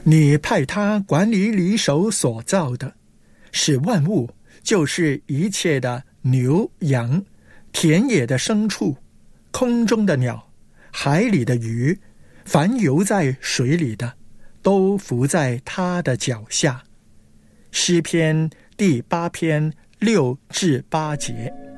你派他管理你手所造的，使万物，就是一切的牛羊，田野的牲畜，空中的鸟，海里的鱼，凡游在水里的，都伏在他的脚下。诗篇第8篇6至8节。